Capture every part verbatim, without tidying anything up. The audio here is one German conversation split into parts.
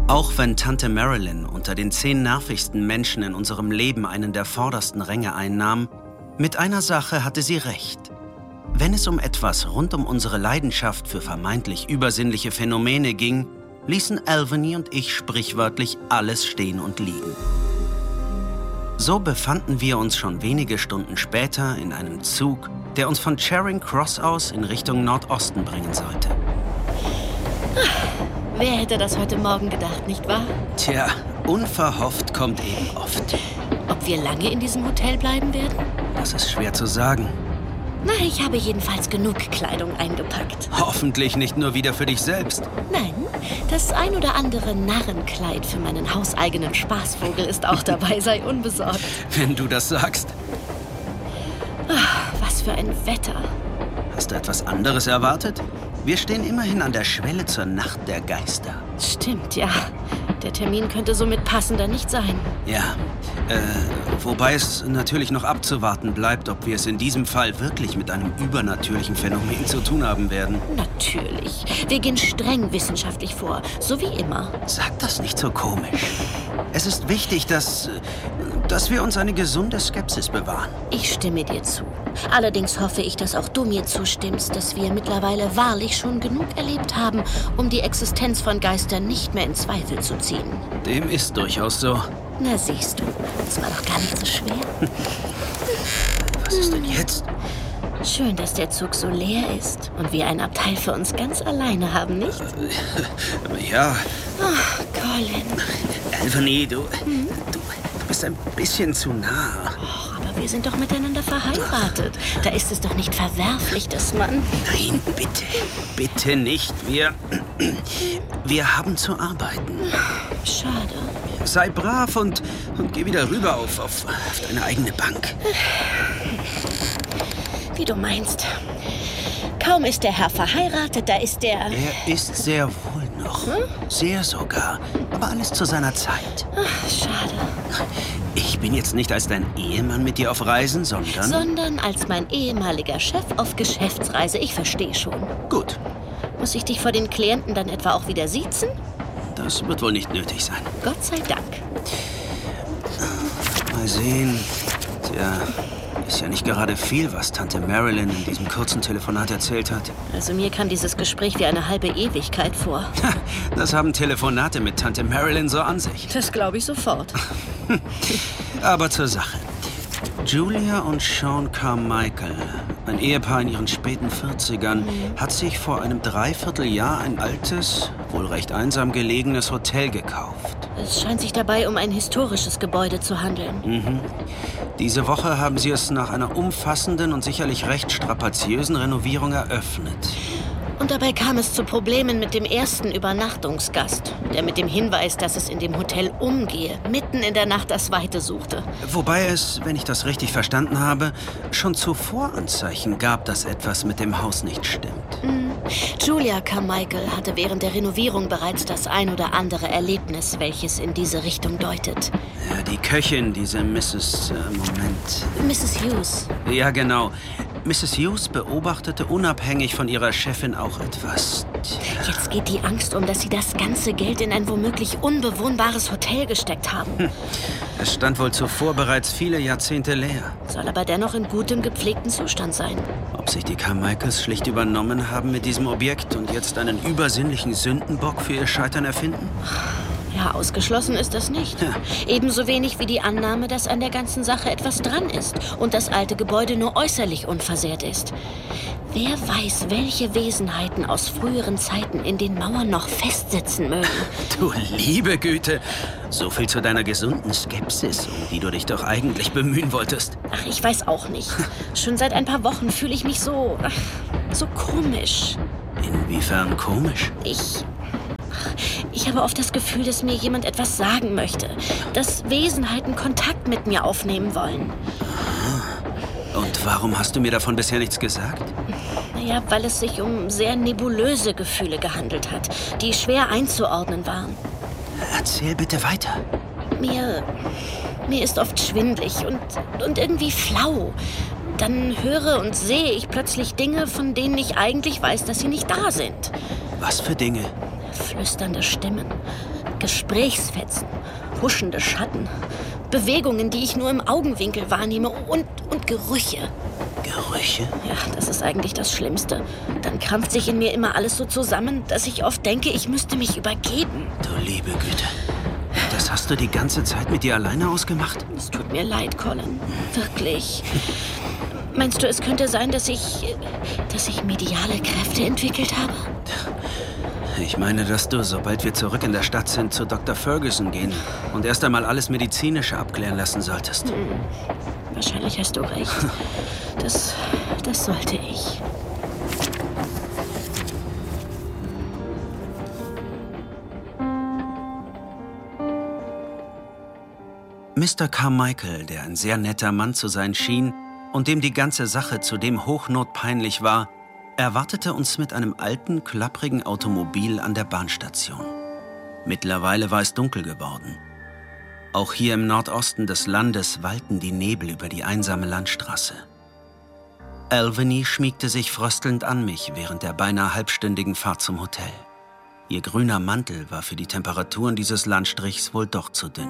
Auch wenn Tante Marilyn unter den zehn nervigsten Menschen in unserem Leben einen der vordersten Ränge einnahm, mit einer Sache hatte sie recht. Wenn es um etwas rund um unsere Leidenschaft für vermeintlich übersinnliche Phänomene ging, ließen Alviny und ich sprichwörtlich alles stehen und liegen. So befanden wir uns schon wenige Stunden später in einem Zug, der uns von Charing Cross aus in Richtung Nordosten bringen sollte. Wer hätte das heute Morgen gedacht, nicht wahr? Tja, unverhofft kommt eben oft. Ob wir lange in diesem Hotel bleiben werden? Das ist schwer zu sagen. Na, ich habe jedenfalls genug Kleidung eingepackt. Hoffentlich nicht nur wieder für dich selbst. Nein, das ein oder andere Narrenkleid für meinen hauseigenen Spaßvogel ist auch dabei, sei unbesorgt. Wenn du das sagst. Ach, was für ein Wetter. Hast du etwas anderes erwartet? Wir stehen immerhin an der Schwelle zur Nacht der Geister. Stimmt, ja. Der Termin könnte somit passender nicht sein. Ja, äh, wobei es natürlich noch abzuwarten bleibt, ob wir es in diesem Fall wirklich mit einem übernatürlichen Phänomen zu tun haben werden. Natürlich. Wir gehen streng wissenschaftlich vor, so wie immer. Sag das nicht so komisch. Es ist wichtig, dass, dass wir uns eine gesunde Skepsis bewahren. Ich stimme dir zu. Allerdings hoffe ich, dass auch du mir zustimmst, dass wir mittlerweile wahrlich schon genug erlebt haben, um die Existenz von Geistern nicht mehr in Zweifel zu ziehen. Dem ist durchaus so. Na siehst du, das war doch gar nicht so schwer. Was ist denn jetzt? Schön, dass der Zug so leer ist und wir ein Abteil für uns ganz alleine haben, nicht? Ja. Ach, Colin. Alviny, du, hm? du, du bist ein bisschen zu nah. Oh, aber wir sind doch miteinander verheiratet. Da ist es doch nicht verwerflich, dass man... Nein, bitte, bitte nicht. Wir, wir haben zu arbeiten. Schade. Sei brav und, und geh wieder rüber auf, auf, auf deine eigene Bank. Wie du meinst. Kaum ist der Herr verheiratet, da ist der... Er ist sehr wohl noch. Hm? Sehr sogar. Aber alles zu seiner Zeit. Ach, schade. Ich bin jetzt nicht als dein Ehemann mit dir auf Reisen, sondern... Sondern als mein ehemaliger Chef auf Geschäftsreise. Ich verstehe schon. Gut. Muss ich dich vor den Klienten dann etwa auch wieder siezen? Das wird wohl nicht nötig sein. Gott sei Dank. Mal sehen. Tja, ist ja nicht gerade viel, was Tante Marilyn in diesem kurzen Telefonat erzählt hat. Also mir kam dieses Gespräch wie eine halbe Ewigkeit vor. Das haben Telefonate mit Tante Marilyn so an sich. Das glaube ich sofort. Aber zur Sache. Julia und Sean Carmichael, ein Ehepaar in ihren späten vierzigern, mhm. hat sich vor einem Dreivierteljahr ein altes, wohl recht einsam gelegenes Hotel gekauft. Es scheint sich dabei um ein historisches Gebäude zu handeln. Mhm. Diese Woche haben sie es nach einer umfassenden und sicherlich recht strapaziösen Renovierung eröffnet. Und dabei kam es zu Problemen mit dem ersten Übernachtungsgast, der mit dem Hinweis, dass es in dem Hotel umgehe, mitten in der Nacht das Weite suchte. Wobei es, wenn ich das richtig verstanden habe, schon zuvor Anzeichen gab, dass etwas mit dem Haus nicht stimmt. Mhm. Julia Carmichael hatte während der Renovierung bereits das ein oder andere Erlebnis, welches in diese Richtung deutet. Ja, die Köchin, diese Misses Äh, Moment. Misses Hughes. Ja, genau. Misses Hughes beobachtete unabhängig von ihrer Chefin auch etwas. Jetzt geht die Angst um, dass sie das ganze Geld in ein womöglich unbewohnbares Hotel gesteckt haben. Hm. Es stand wohl zuvor bereits viele Jahrzehnte leer. Soll aber dennoch in gutem, gepflegten Zustand sein. Ob sich die Carmichaels schlicht übernommen haben mit diesem Objekt und jetzt einen übersinnlichen Sündenbock für ihr Scheitern erfinden? Ja, ausgeschlossen ist das nicht. Ja. Ebenso wenig wie die Annahme, dass an der ganzen Sache etwas dran ist und das alte Gebäude nur äußerlich unversehrt ist. Wer weiß, welche Wesenheiten aus früheren Zeiten in den Mauern noch festsitzen mögen. Du liebe Güte, so viel zu deiner gesunden Skepsis, um die du dich doch eigentlich bemühen wolltest. Ach, ich weiß auch nicht. Schon seit ein paar Wochen fühle ich mich so... so komisch. Inwiefern komisch? Ich... Ich habe oft das Gefühl, dass mir jemand etwas sagen möchte. Dass Wesenheiten Kontakt mit mir aufnehmen wollen. Und warum hast du mir davon bisher nichts gesagt? Naja, weil es sich um sehr nebulöse Gefühle gehandelt hat, die schwer einzuordnen waren. Erzähl bitte weiter. Mir... mir ist oft schwindelig und, und irgendwie flau. Dann höre und sehe ich plötzlich Dinge, von denen ich eigentlich weiß, dass sie nicht da sind. Was für Dinge? Flüsternde Stimmen, Gesprächsfetzen, huschende Schatten, Bewegungen, die ich nur im Augenwinkel wahrnehme und, und Gerüche. Gerüche? Ja, das ist eigentlich das Schlimmste. Dann krampft sich in mir immer alles so zusammen, dass ich oft denke, ich müsste mich übergeben. Du liebe Güte. Das hast du die ganze Zeit mit dir alleine ausgemacht? Es tut mir leid, Colin. Wirklich. Meinst du, es könnte sein, dass ich, dass ich mediale Kräfte entwickelt habe? Ich meine, dass du, sobald wir zurück in der Stadt sind, zu Doktor Ferguson gehen und erst einmal alles Medizinische abklären lassen solltest. Hm. Wahrscheinlich hast du recht. Das, das sollte ich. Mister Carmichael, der ein sehr netter Mann zu sein schien und dem die ganze Sache zudem hochnotpeinlich war, erwartete uns mit einem alten, klapprigen Automobil an der Bahnstation. Mittlerweile war es dunkel geworden. Auch hier im Nordosten des Landes wallten die Nebel über die einsame Landstraße. Albany schmiegte sich fröstelnd an mich während der beinahe halbstündigen Fahrt zum Hotel. Ihr grüner Mantel war für die Temperaturen dieses Landstrichs wohl doch zu dünn.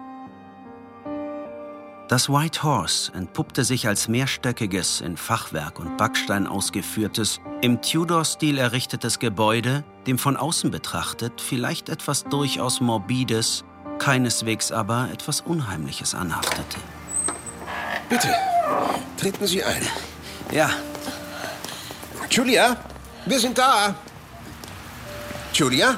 Das White Horse entpuppte sich als mehrstöckiges, in Fachwerk und Backstein ausgeführtes, im Tudor-Stil errichtetes Gebäude, dem von außen betrachtet vielleicht etwas durchaus Morbides, keineswegs aber etwas Unheimliches anhaftete. Bitte, treten Sie ein. Ja. Julia, wir sind da. Julia?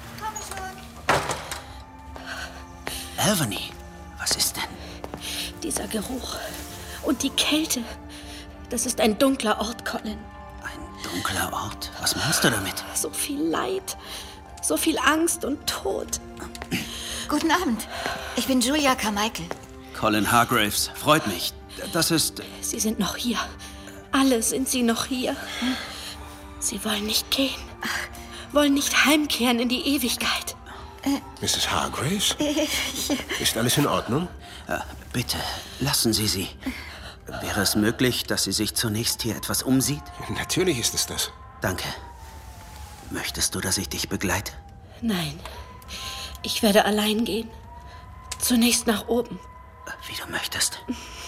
Albany, was ist denn? Dieser Geruch und die Kälte. Das ist ein dunkler Ort, Colin. Ein dunkler Ort? Was meinst du damit? So viel Leid, so viel Angst und Tod. Guten Abend. Ich bin Julia Carmichael. Colin Hargraves, freut mich. Das ist... Sie sind noch hier. Alle sind sie noch hier. Sie wollen nicht gehen. Wollen nicht heimkehren in die Ewigkeit. Misses Hargraves? Ist alles in Ordnung? Ja, bitte, lassen Sie sie. Wäre es möglich, dass sie sich zunächst hier etwas umsieht? Natürlich ist es das. Danke. Möchtest du, dass ich dich begleite? Nein, ich werde allein gehen. Zunächst nach oben. Wie du möchtest.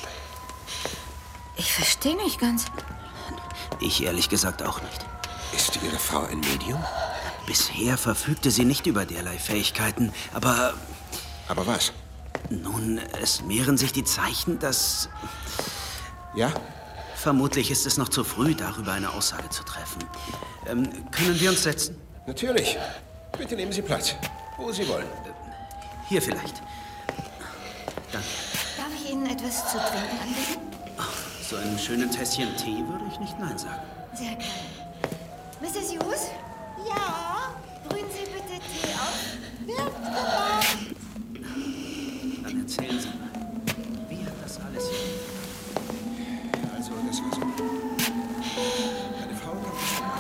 Ich verstehe nicht ganz. Ich ehrlich gesagt auch nicht. Ist Ihre Frau ein Medium? Bisher verfügte sie nicht über derlei Fähigkeiten, aber... Aber was? Nun, es mehren sich die Zeichen, dass... Ja? Vermutlich ist es noch zu früh, darüber eine Aussage zu treffen. Ähm, können wir uns setzen? Natürlich. Bitte nehmen Sie Platz, wo Sie wollen. Hier vielleicht. Danke. Darf ich Ihnen etwas zu trinken anbieten? Oh, zu einem schönen Tässchen Tee würde ich nicht Nein sagen. Sehr gerne. Misses Hughes? Ja? Brühen Sie bitte Tee auf? Wird gemacht. Dann erzählen Sie mal. Wie hat das alles hier? Also, das war so. Meine Frau kommt aus dem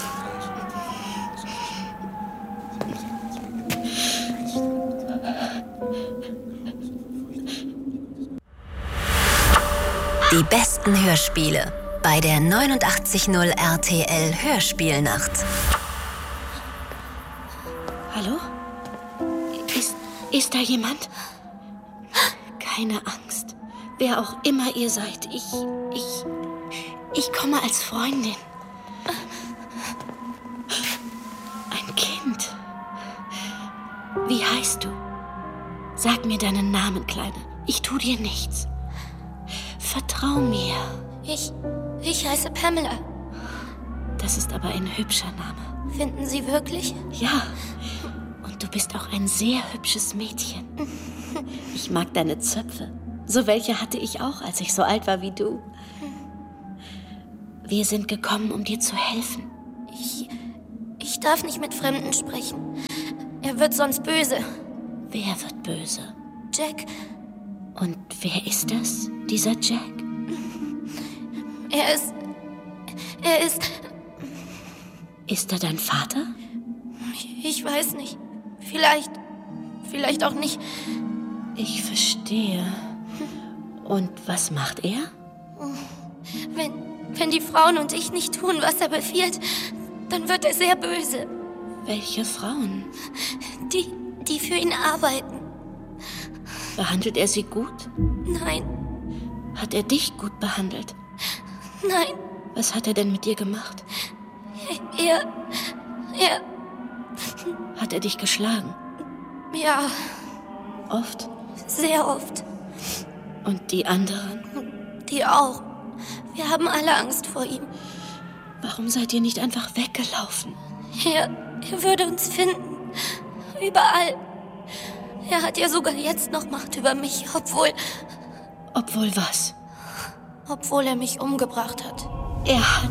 Die besten Hörspiele bei der neunundachtzig Komma null R T L Hörspielnacht. Hallo? Ist, ist da jemand? Keine Angst. Wer auch immer ihr seid, ich, ich, ich komme als Freundin. Ein Kind. Wie heißt du? Sag mir deinen Namen, Kleine. Ich tu dir nichts. Vertrau mir. Ich, ich heiße Pamela. Das ist aber ein hübscher Name. Finden Sie wirklich? Ja. Und du bist auch ein sehr hübsches Mädchen. Ich mag deine Zöpfe. So welche hatte ich auch, als ich so alt war wie du. Wir sind gekommen, um dir zu helfen. Ich, ich darf nicht mit Fremden sprechen. Er wird sonst böse. Wer wird böse? Jack. Und wer ist das, dieser Jack? Er ist... Er ist... Ist er dein Vater? Ich, ich weiß nicht. Vielleicht... Vielleicht auch nicht. Ich verstehe. Und was macht er? Wenn, wenn die Frauen und ich nicht tun, was er befiehlt, dann wird er sehr böse. Welche Frauen? Die, die für ihn arbeiten. Behandelt er sie gut? Nein, Hat er dich gut behandelt? nein, Was hat er denn mit dir gemacht? er, er, Hat er dich geschlagen? ja, Oft? sehr oft. Und die anderen? Die auch. Wir haben alle Angst vor ihm. Warum seid ihr nicht einfach weggelaufen? Er, er würde uns finden. Überall. Er hat ja sogar jetzt noch Macht über mich, obwohl, Obwohl was? obwohl er mich umgebracht hat. Er hat...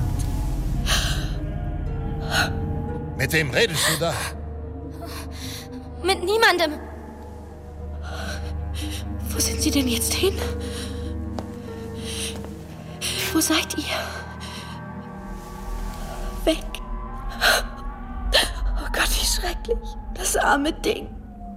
Mit wem redest du da? Mit niemandem. Wo sind sie denn jetzt hin? Wo seid ihr? Weg. Oh Gott, wie schrecklich. Das arme Ding.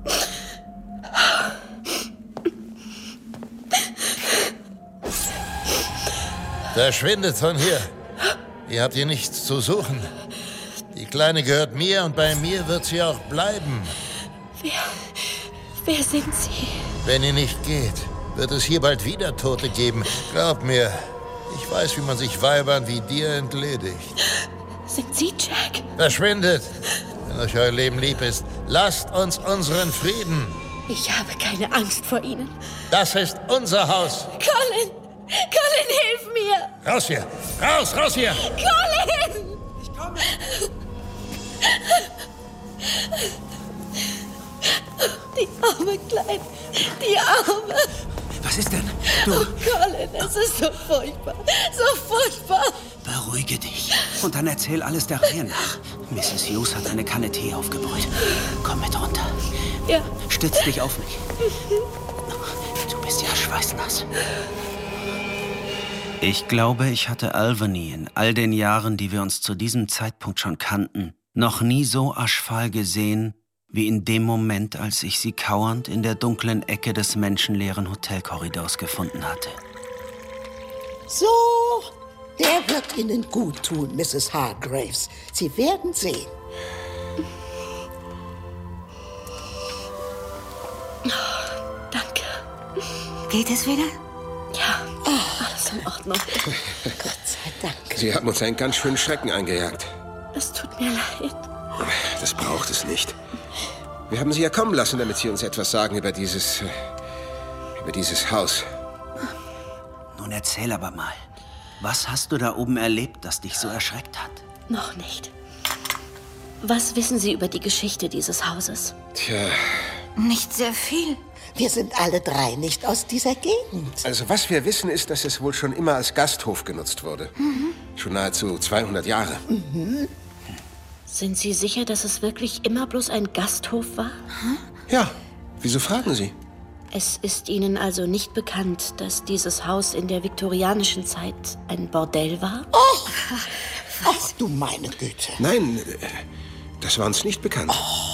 Verschwindet von hier. Ihr habt hier nichts zu suchen. Die Kleine gehört mir und bei mir wird sie auch bleiben. Wer... Wer sind Sie? Wenn ihr nicht geht, wird es hier bald wieder Tote geben. Glaub mir, ich weiß, wie man sich Weibern wie dir entledigt. Sind Sie Jack? Verschwindet! Wenn euch euer Leben lieb ist, lasst uns unseren Frieden. Ich habe keine Angst vor Ihnen. Das ist unser Haus. Colin! Colin, hilf mir! Raus hier! Raus, raus hier! Colin! Ich komme! Die arme Kleine. Die arme. Was ist denn? Du, Oh, Colin, es ist so furchtbar. So furchtbar. beruhige dich. Und dann erzähl alles der Reihe nach. Misses Hughes hat eine Kanne Tee aufgebrüht. Komm mit runter. Ja. Stütz dich auf mich. Du bist ja schweißnass. Ich glaube, ich hatte Albany in all den Jahren, die wir uns zu diesem Zeitpunkt schon kannten, noch nie so aschfahl gesehen, wie in dem Moment, als ich sie kauernd in der dunklen Ecke des menschenleeren Hotelkorridors gefunden hatte. So, der wird Ihnen gut tun, Misses Hargraves. Sie werden sehen. Danke. Geht es wieder? Ja, alles in Ordnung. Gott sei Dank. Sie haben uns einen ganz schönen Schrecken eingejagt. Es tut mir leid. Das braucht es nicht. Wir haben Sie ja kommen lassen, damit Sie uns etwas sagen über dieses... äh, über dieses Haus. Nun erzähl aber mal. Was hast du da oben erlebt, das dich so erschreckt hat? Noch nicht. Was wissen Sie über die Geschichte dieses Hauses? Tja, Nicht sehr viel. Wir sind alle drei nicht aus dieser Gegend. also was wir wissen ist, dass es wohl schon immer als Gasthof genutzt wurde. Schon nahezu zweihundert Jahre. Sind Sie sicher, dass es wirklich immer bloß ein Gasthof war? Ja, wieso fragen Sie? Es ist Ihnen also nicht bekannt, dass dieses Haus in der viktorianischen Zeit ein Bordell war? Ach du meine Güte. Nein, äh, das war uns nicht bekannt.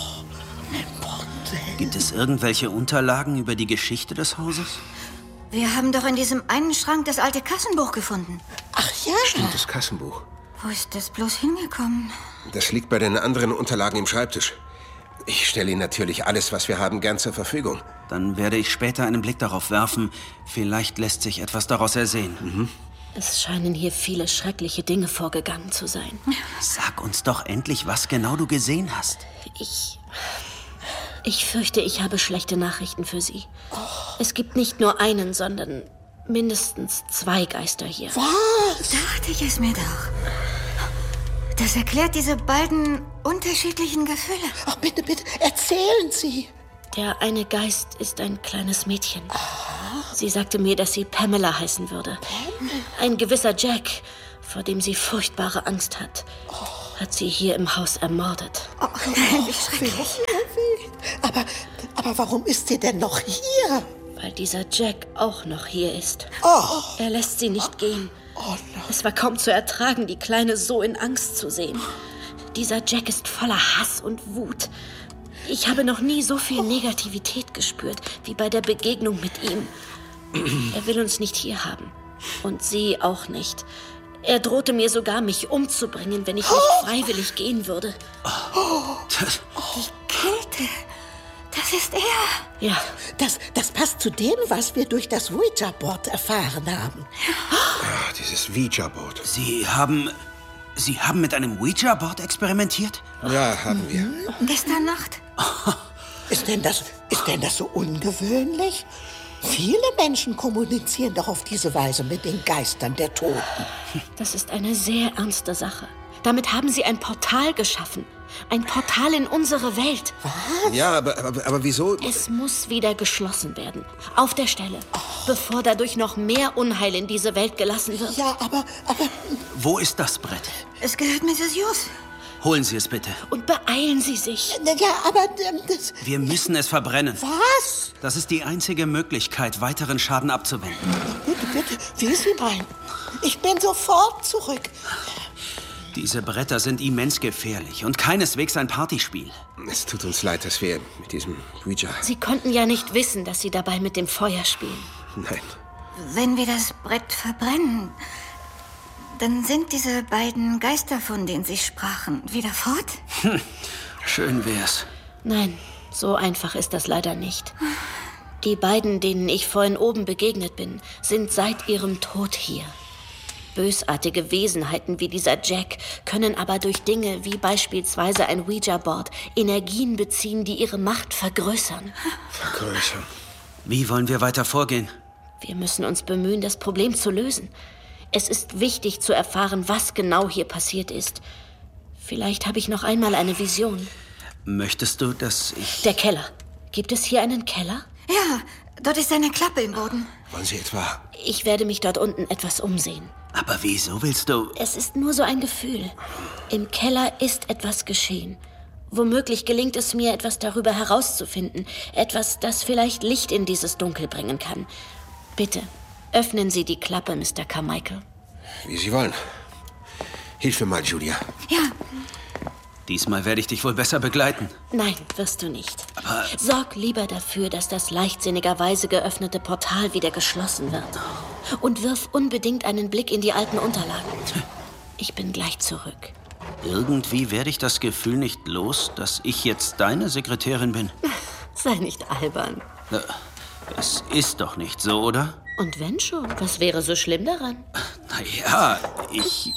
Gibt es irgendwelche Unterlagen über die Geschichte des Hauses? Wir haben doch in diesem einen Schrank das alte Kassenbuch gefunden. Ach ja. Stimmt, das Kassenbuch. Wo ist das bloß hingekommen? Das liegt bei den anderen Unterlagen im Schreibtisch. Ich stelle Ihnen natürlich alles, was wir haben, gern zur Verfügung. Dann werde ich später einen Blick darauf werfen. Vielleicht lässt sich etwas daraus ersehen. Es scheinen hier viele schreckliche Dinge vorgegangen zu sein. Sag uns doch endlich, was genau du gesehen hast. Ich... Ich fürchte, ich habe schlechte Nachrichten für Sie. Es gibt nicht nur einen, sondern mindestens zwei Geister hier. Was? Dachte ich es mir doch. Das erklärt diese beiden unterschiedlichen Gefühle. Ach, bitte, bitte, erzählen Sie. Der eine Geist ist ein kleines Mädchen. Sie sagte mir, dass sie Pamela heißen würde. Ein gewisser Jack, vor dem sie furchtbare Angst hat, hat sie hier im Haus ermordet. Oh nein, wie schrecklich. Aber, aber warum ist sie denn noch hier? Weil dieser Jack auch noch hier ist. Oh, Er lässt sie nicht gehen. oh nein. Es war kaum zu ertragen, die Kleine so in Angst zu sehen. Dieser Jack ist voller Hass und Wut. Ich habe noch nie so viel Negativität gespürt, wie bei der Begegnung mit ihm. Er will uns nicht hier haben. Und sie auch nicht. Er drohte mir sogar, mich umzubringen, wenn ich nicht freiwillig gehen würde. Die Kälte. Das ist er. Ja. Das, das passt zu dem, was wir durch das Ouija-Board erfahren haben. Ja, dieses Ouija-Board. Sie haben... Sie haben mit einem Ouija-Board experimentiert? Ja, haben wir. Mhm. Gestern Nacht. Ist denn das, ist denn das so ungewöhnlich? Viele Menschen kommunizieren doch auf diese Weise mit den Geistern der Toten. Das ist eine sehr ernste Sache. Damit haben Sie ein Portal geschaffen. Ein Portal in unsere Welt. Was? Ja, aber, aber, aber wieso? Es muss wieder geschlossen werden. Auf der Stelle. Oh. Bevor dadurch noch mehr Unheil in diese Welt gelassen wird. Ja, aber, aber... Wo ist das Brett? Es gehört Misses Hughes. Holen Sie es bitte. Und beeilen Sie sich. Ja, aber... Ähm, das Wir müssen es verbrennen. Was? Das ist die einzige Möglichkeit, weiteren Schaden abzuwenden. Bitte, bitte, wie Sie meinen. Ich bin sofort zurück. Diese Bretter sind immens gefährlich und keineswegs ein Partyspiel. Es tut uns leid, dass wir mit diesem Ouija... Sie konnten ja nicht wissen, dass Sie dabei mit dem Feuer spielen. Nein. Wenn wir das Brett verbrennen, dann sind diese beiden Geister, von denen Sie sprachen, wieder fort? Hm, schön wär's. Nein, so einfach ist das leider nicht. Die beiden, denen ich vorhin oben begegnet bin, sind seit ihrem Tod hier. Bösartige Wesenheiten wie dieser Jack können aber durch Dinge wie beispielsweise ein Ouija-Board Energien beziehen, die ihre Macht vergrößern. Vergrößern? Wie wollen wir weiter vorgehen? Wir müssen uns bemühen, das Problem zu lösen. Es ist wichtig zu erfahren, was genau hier passiert ist. Vielleicht habe ich noch einmal eine Vision. Möchtest du, dass ich... Der Keller. Gibt es hier einen Keller? Ja, dort ist eine Klappe im Boden. Wollen Sie etwa... Ich werde mich dort unten etwas umsehen. Aber wieso willst du... Es ist nur so ein Gefühl. Im Keller ist etwas geschehen. Womöglich gelingt es mir, etwas darüber herauszufinden. Etwas, das vielleicht Licht in dieses Dunkel bringen kann. Bitte, öffnen Sie die Klappe, Mister Carmichael. Wie Sie wollen. Hilf mir mal, Julia. Ja. Diesmal werde ich dich wohl besser begleiten. Nein, wirst du nicht. Aber... Sorg lieber dafür, dass das leichtsinnigerweise geöffnete Portal wieder geschlossen wird. Und wirf unbedingt einen Blick in die alten Unterlagen. Ich bin gleich zurück. Irgendwie werde ich das Gefühl nicht los, dass ich jetzt deine Sekretärin bin. Sei nicht albern. Es ist doch nicht so, oder? Und wenn schon, was wäre so schlimm daran? Na ja, ich...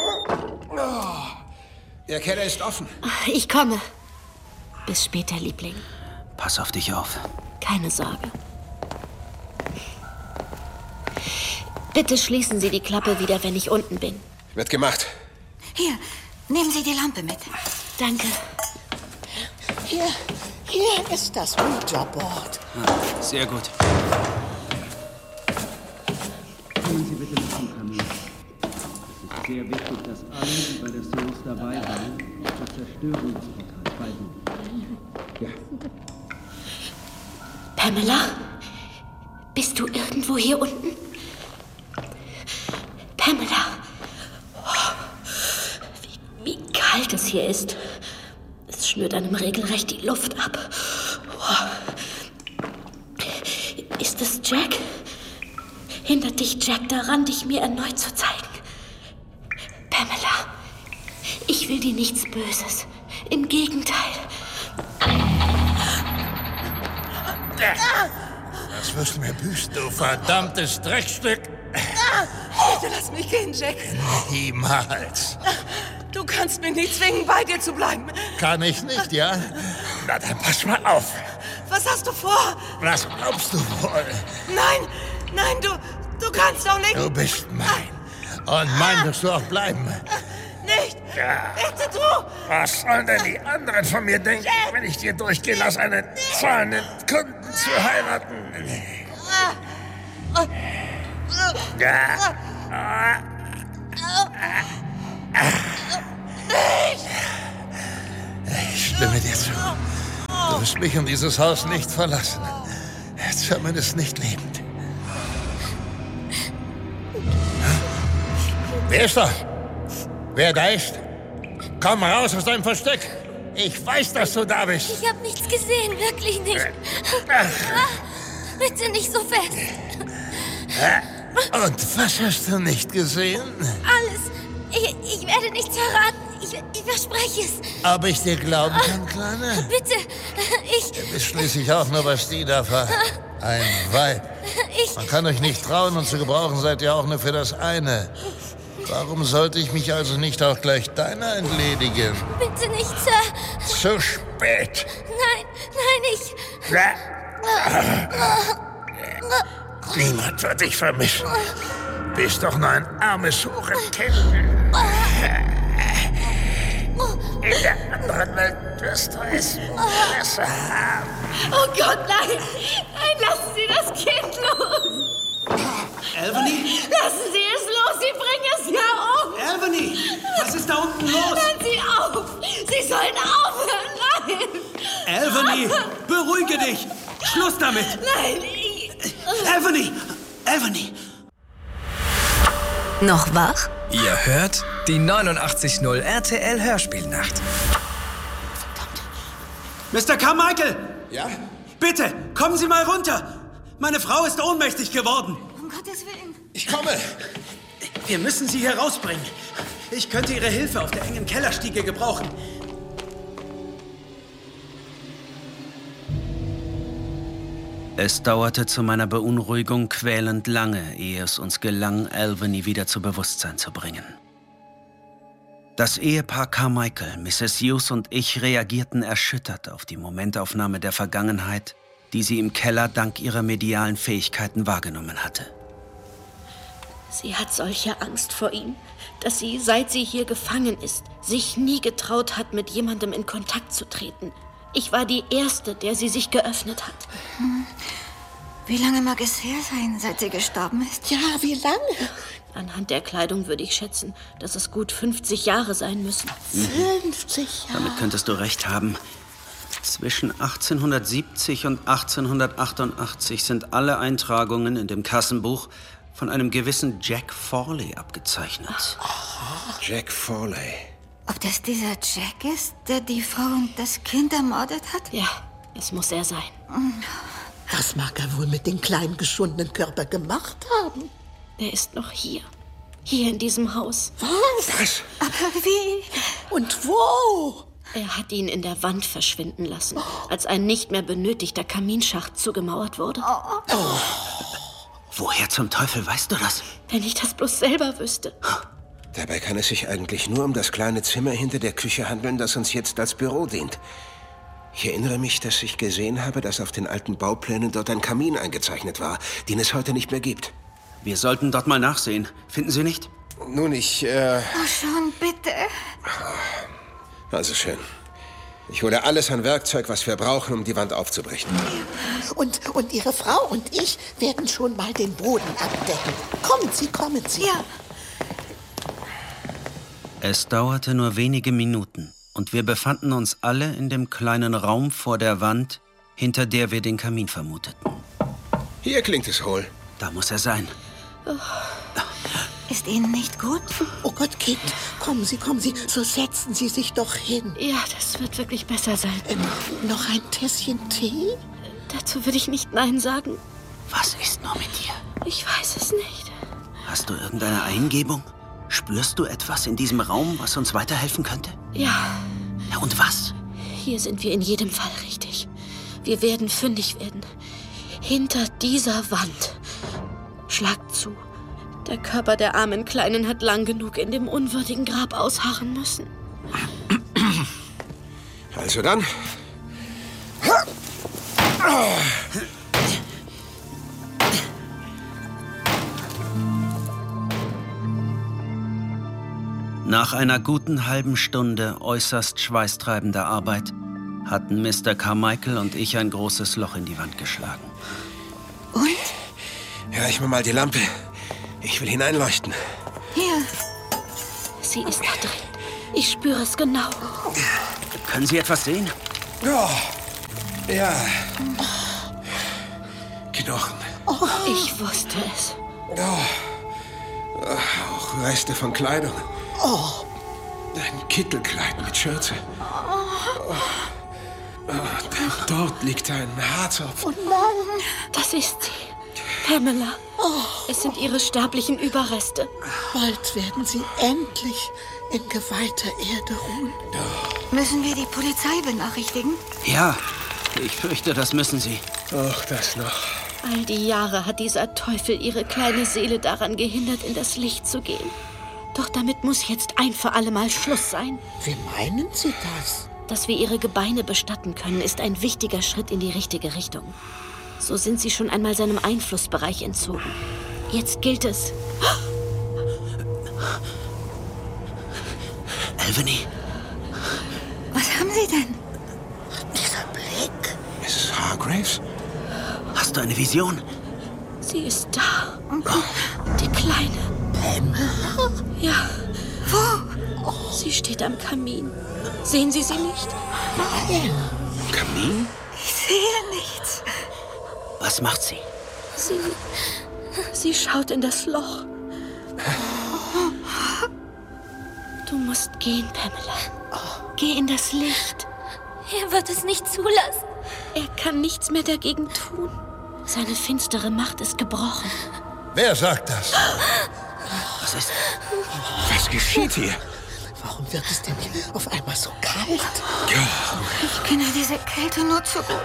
Der Keller ist offen. Ich komme. Bis später, Liebling. Pass auf dich auf. Keine Sorge. Bitte schließen Sie die Klappe wieder, wenn ich unten bin. Wird gemacht. Hier, nehmen Sie die Lampe mit. Danke. Hier, hier ist das Ouija-Board. Ah, sehr gut. Kommen Sie bitte nach dem Kamin. Es ist sehr wichtig, dass alle, die bei der Seance dabei waren, zur Zerstörung des Portals beiwohnen. Ja. Pamela? Bist du irgendwo hier unten? Pamela! Wie, wie kalt es hier ist. Es schnürt einem regelrecht die Luft ab. Ist es Jack? Hindert dich Jack daran, dich mir erneut zu zeigen? Pamela, ich will dir nichts Böses. Im Gegenteil. Das wirst du mir büßen, du verdammtes Dreckstück. Bitte lass mich gehen, Jack. Niemals. Du kannst mich nicht zwingen, bei dir zu bleiben. Kann ich nicht, ja? Na, dann pass mal auf. Was hast du vor? Was glaubst du wohl? Nein, nein, du, du kannst doch nicht. Du bist mein. Und mein wirst du auch bleiben. Nicht. Ja. Bitte du. Was sollen denn die anderen von mir denken, Jack, wenn ich dir durchgehen lasse, einen zahlenden Kunden zu heiraten? Ja. Ich stimme dir zu. Du wirst mich und dieses Haus nicht verlassen. Zumindest nicht lebend. Wer ist da? Wer da ist? Komm raus aus deinem Versteck. Ich weiß, dass du da bist. Ich habe nichts gesehen, wirklich nicht. Bitte nicht so fest. Und was hast du nicht gesehen? Alles. Ich, ich werde nichts verraten. Ich, ich verspreche es. Ob ich dir glauben kann, Kleine? Bitte. Ich... Du bist schließlich auch nur Bastida, ein Weib. Ich... Man kann euch nicht trauen und zu gebrauchen seid ihr auch nur für das eine. Warum sollte ich mich also nicht auch gleich deiner entledigen? Bitte nicht, Sir. Zu spät. Nein, nein, ich... Niemand wird dich vermissen. Bist doch nur ein armes Hurenkind. In der anderen Welt wirst du es besser haben. Oh Gott, nein! Nein, lassen Sie das Kind los! Albany? Lassen Sie es los, Sie bringen es ja um! Albany, was ist da unten los? Hören Sie auf! Sie sollen aufhören, nein! Albany, beruhige dich! Schluss damit! Nein, ich... Albany! Albany! Noch wach? Ihr hört die neunundachtzig null R T L Hörspielnacht. Mister Carmichael! Ja? Bitte, kommen Sie mal runter! Meine Frau ist ohnmächtig geworden. Um Gottes Willen. Ich komme! Wir müssen sie hier rausbringen. Ich könnte Ihre Hilfe auf der engen Kellerstiege gebrauchen. Es dauerte zu meiner Beunruhigung quälend lange, ehe es uns gelang, Albany wieder zu Bewusstsein zu bringen. Das Ehepaar Carmichael, Misses Hughes und ich reagierten erschüttert auf die Momentaufnahme der Vergangenheit, die sie im Keller dank ihrer medialen Fähigkeiten wahrgenommen hatte. Sie hat solche Angst vor ihm, dass sie, seit sie hier gefangen ist, sich nie getraut hat, mit jemandem in Kontakt zu treten. Ich war die Erste, der sie sich geöffnet hat. Hm. Wie lange mag es her sein, seit sie gestorben ist? Ja, wie lange? Anhand der Kleidung würde ich schätzen, dass es gut fünfzig Jahre sein müssen. fünfzig Jahre? Damit könntest du recht haben. Zwischen achtzehnhundertsiebzig und achtzehnhundertachtundachtzig sind alle Eintragungen in dem Kassenbuch von einem gewissen Jack Fawley abgezeichnet. Jack Fawley. Ob das dieser Jack ist, der die Frau und das Kind ermordet hat? Ja, es muss er sein. Was mag er wohl mit dem kleinen, geschundenen Körper gemacht haben? Er ist noch hier. Hier in diesem Haus. Was? Was? Aber wie? Und wo? Er hat ihn in der Wand verschwinden lassen, als ein nicht mehr benötigter Kaminschacht zugemauert wurde. Oh. Oh. Woher zum Teufel weißt du das? Wenn ich das bloß selber wüsste. Dabei kann es sich eigentlich nur um das kleine Zimmer hinter der Küche handeln, das uns jetzt als Büro dient. Ich erinnere mich, dass ich gesehen habe, dass auf den alten Bauplänen dort ein Kamin eingezeichnet war, den es heute nicht mehr gibt. Wir sollten dort mal nachsehen. Finden Sie nicht? Nun, ich, äh... Oh, schon, bitte. Also schön. Ich hole alles an Werkzeug, was wir brauchen, um die Wand aufzubrechen. Und, und Ihre Frau und ich werden schon mal den Boden abdecken. Kommen Sie, kommen Sie. Ja. Es dauerte nur wenige Minuten und wir befanden uns alle in dem kleinen Raum vor der Wand, hinter der wir den Kamin vermuteten. Hier klingt es hohl. Da muss er sein. Oh. Ist Ihnen nicht gut? Oh Gott, Kind, kommen Sie, kommen Sie, so setzen Sie sich doch hin. Ja, das wird wirklich besser sein. Ähm, noch ein Tässchen Tee? Dazu würde ich nicht Nein sagen. Was ist nur mit dir? Ich weiß es nicht. Hast du irgendeine Eingebung? Spürst du etwas in diesem Raum, was uns weiterhelfen könnte? Ja. Ja, und was? Hier sind wir in jedem Fall richtig. Wir werden fündig werden. Hinter dieser Wand. Schlag zu. Der Körper der armen Kleinen hat lang genug in dem unwürdigen Grab ausharren müssen. Also dann. Nach einer guten halben Stunde äußerst schweißtreibender Arbeit hatten Mister Carmichael und ich ein großes Loch in die Wand geschlagen. Und? Ja, ich mir mal die Lampe. Ich will hineinleuchten. Hier. Sie ist da drin. Ich spüre es genau. Können Sie etwas sehen? Oh, ja. Knochen. Oh. Ich wusste es. Oh. Auch Reste von Kleidung. Oh. Ein Kittelkleid mit Schürze. Oh. Oh. Dort liegt ein Haarzopf. Oh nein. Das ist sie. Pamela. Oh. Es sind ihre sterblichen Überreste. Bald werden sie endlich in geweihter Erde ruhen. Oh. Müssen wir die Polizei benachrichtigen? Ja. Ich fürchte, das müssen Sie. Ach, das noch. All die Jahre hat dieser Teufel ihre kleine Seele daran gehindert, in das Licht zu gehen. Doch damit muss jetzt ein für alle Mal Schluss sein. Wie meinen Sie das? Dass wir ihre Gebeine bestatten können, ist ein wichtiger Schritt in die richtige Richtung. So sind sie schon einmal seinem Einflussbereich entzogen. Jetzt gilt es... Albany? Was haben Sie denn? Dieser Blick. Misses Hargraves? Hast du eine Vision? Sie ist da. Die Kleine. Pamela? Ja. Wo? Sie steht am Kamin. Sehen Sie sie nicht? Nein. Kamin? Ich sehe nichts. Was macht sie? Sie... Sie schaut in das Loch. Du musst gehen, Pamela. Geh in das Licht. Er wird es nicht zulassen. Er kann nichts mehr dagegen tun. Seine finstere Macht ist gebrochen. Wer sagt das? Was ist... Was geschieht hier? Warum wird es denn hier auf einmal so kalt? Ich kenne diese Kälte nur zu gut.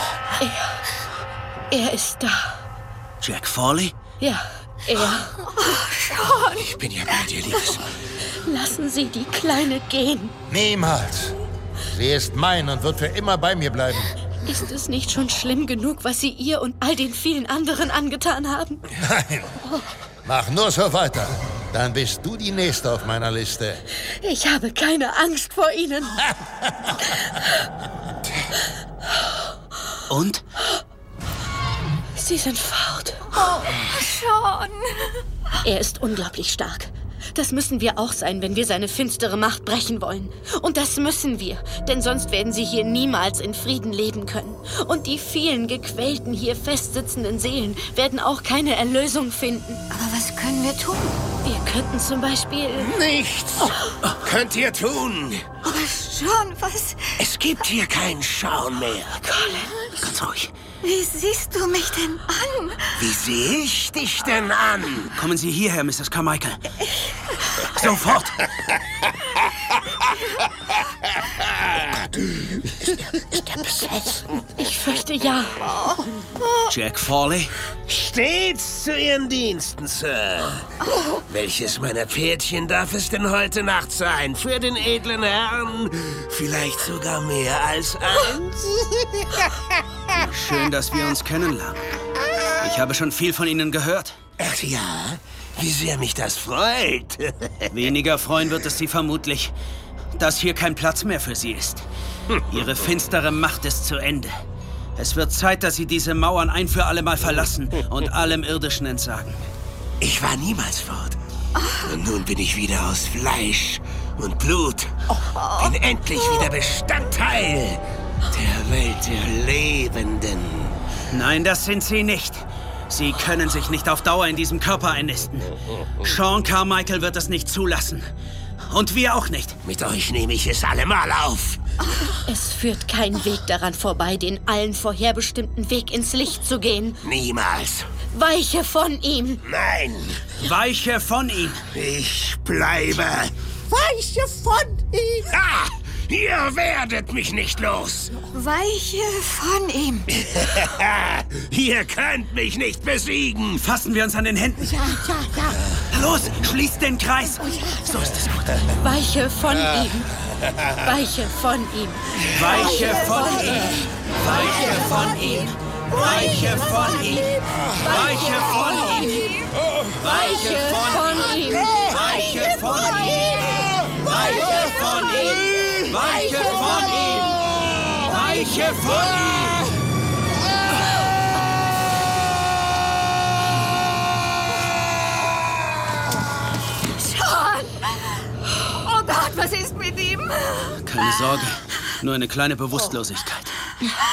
Er... Er ist da. Jack Fawley? Ja, er. Sean! Ich bin ja bei dir, Liebes. Lassen Sie die Kleine gehen. Niemals. Sie ist mein und wird für immer bei mir bleiben. Ist es nicht schon schlimm genug, was Sie ihr und all den vielen anderen angetan haben? Nein. Mach nur so weiter. Dann bist du die Nächste auf meiner Liste. Ich habe keine Angst vor Ihnen. Und? Sie sind fort. Oh, Sean! Er ist unglaublich stark. Das müssen wir auch sein, wenn wir seine finstere Macht brechen wollen. Und das müssen wir, denn sonst werden sie hier niemals in Frieden leben können. Und die vielen gequälten, hier festsitzenden Seelen werden auch keine Erlösung finden. Aber was können wir tun? Wir könnten zum Beispiel... Nichts könnt ihr tun. Aber Sean, was... Es gibt hier keinen Schauen mehr. Colin, ganz ruhig. Wie siehst du mich denn an? Wie sehe ich dich denn an? Kommen Sie hierher, Misses Carmichael. Sofort! Ist er besessen? Ich fürchte ja. Jack Fawley? Stets zu Ihren Diensten, Sir. Welches meiner Pferdchen darf es denn heute Nacht sein? Für den edlen Herrn? Vielleicht sogar mehr als eins? Schön, dass wir uns kennenlernen. Ich habe schon viel von Ihnen gehört. Ach ja? Wie sehr mich das freut. Weniger freuen wird es Sie vermutlich, dass hier kein Platz mehr für Sie ist. Ihre finstere Macht ist zu Ende. Es wird Zeit, dass Sie diese Mauern ein für alle Mal verlassen und allem Irdischen entsagen. Ich war niemals fort. Und nun bin ich wieder aus Fleisch und Blut. Bin endlich wieder Bestandteil der Welt der Lebenden. Nein, das sind Sie nicht. Sie können sich nicht auf Dauer in diesem Körper einnisten. Sean Carmichael wird es nicht zulassen. Und wir auch nicht. Mit euch nehme ich es allemal auf. Es führt kein Weg daran vorbei, den allen vorherbestimmten Weg ins Licht zu gehen. Niemals. Weiche von ihm. Nein. Weiche von ihm. Ich bleibe. Weiche von ihm. Ah, ihr werdet mich nicht los. Weiche von ihm. Ihr könnt mich nicht besiegen. Fassen wir uns an den Händen. Ja, ja, ja. Los, schließt den Kreis. Oh, ja. So ist es gut. Weiche von ihm. Weiche von ihm. Weiche von ihm. Weiche von ihm. Weiche von ihm. Weiche von ihm. Weiche von ihm. Weiche von ihm. Weiche von ihm. Weiche von ihm. Weiche von ihm. Sean! Oh Gott, was ist mit ihm? Keine Sorge, nur eine kleine Bewusstlosigkeit.